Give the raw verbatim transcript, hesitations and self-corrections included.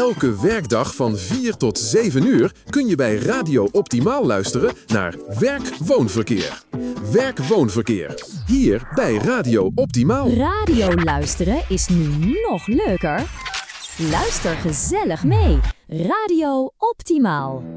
Elke werkdag van vier tot zeven uur kun je bij Radio Optimaal luisteren naar Werk-Woonverkeer. Werk-Woonverkeer. Hier bij Radio Optimaal. Radio luisteren is nu nog leuker. Luister gezellig mee. Radio Optimaal.